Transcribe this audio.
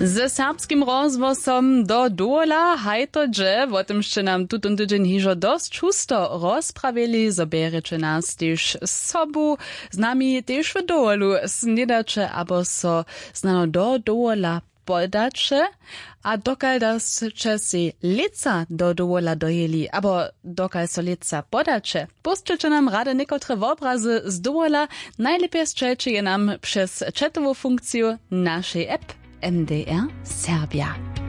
Ze serbskim rozwosom do dola hajto dże, o tym jeszcze nam tutun tydzień hižo dost čusto rozprawili, zabiereče nas też sobu, z nami też w dolu snidacze, abo so znano do dola podacze, a dokal das si lica do dola dojeli, abo dokal so lica podacze. Puszczecie nam rade niekotre obrazy z dola, najlepiej strzelcie je nam przez chatową funkcję naszej app MDR Serbia.